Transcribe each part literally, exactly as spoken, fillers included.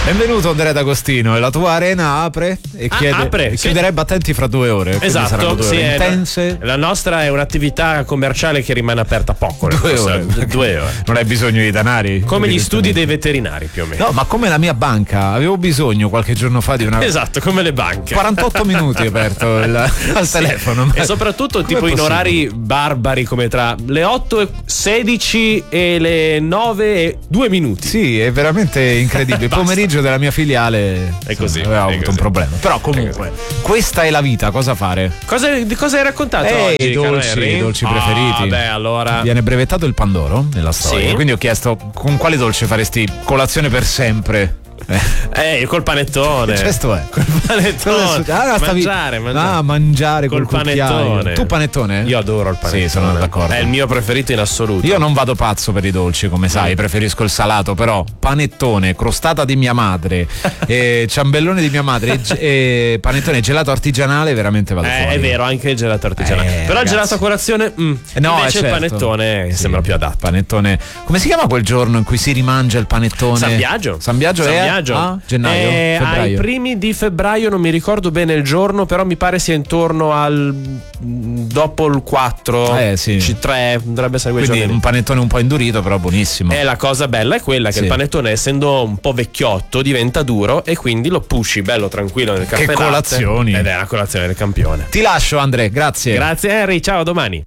Benvenuto Andrea D'Agostino, e la tua arena apre e ah, chiede apre, e sì. chiuderà i battenti fra due ore. Esatto, due sì, ore è intense. La nostra è un'attività commerciale che rimane aperta poco. Due forse, ore. due ore. Non hai bisogno di denari. Come gli studi dei veterinari più o meno. No, ma come la mia banca, avevo bisogno qualche giorno fa di una. Esatto, come le banche. quarantotto minuti aperto il, al Sì. telefono. E soprattutto Com'è tipo in possibile? orari barbari come tra le otto e sedici e le nove e due minuti. Sì, è veramente incredibile. Il Basta. pomeriggio della mia filiale È così, insomma, aveva è avuto così. un problema. Però comunque, questa è la vita, cosa fare? Cosa, di cosa hai raccontato Eh, oggi, i caro dolci, Henry? i dolci Ah, preferiti. beh, allora Viene brevettato il Pandoro nella storia, Sì. quindi ho chiesto con quale dolce faresti colazione per sempre? Eh, col panettone. Che gesto è? Col panettone. Ah, stavi- mangiare, mangiare. Ah, mangiare Col col cucchiaio. panettone. Tu panettone? Io adoro il panettone. Sì, sono d'accordo. È il mio preferito in assoluto. Io non vado pazzo per i dolci, come sai, preferisco il salato, però panettone, crostata di mia madre, e ciambellone di mia madre e, ge- e panettone gelato artigianale, veramente vado Eh, fuori. è vero, anche il gelato artigianale. Eh, Però ragazzi. il gelato a colazione, mm. Eh, no, invece eh, il certo. panettone Sì. sembra più adatto. Panettone. Come si chiama quel giorno in cui si rimangia il panettone? San Biagio. San Biagio San è Biagio. a gennaio, Eh, febbraio. ai primi di febbraio, non mi ricordo bene il giorno, però mi pare sia intorno al mm, dopo il quattro, Eh, sì. C tre, dovrebbe essere quei Quindi giorni un lì. panettone un po' indurito, però buonissimo. E la cosa bella è quella che Sì. il panettone, essendo un po' vecchiotto, diventa duro e quindi lo pusci bello tranquillo nel caffè latte. colazioni. Ed è la colazione del campione. Ti lascio, Andre, grazie. Grazie Henry, ciao, a domani.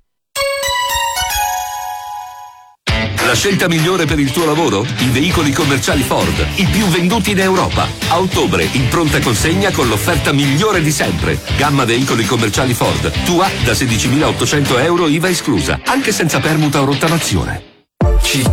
La scelta migliore per il tuo lavoro? I veicoli commerciali Ford, i più venduti in Europa. A ottobre in pronta consegna con l'offerta migliore di sempre. Gamma veicoli commerciali Ford, tua da sedicimilaottocento euro I V A esclusa, anche senza permuta o rottamazione. Ci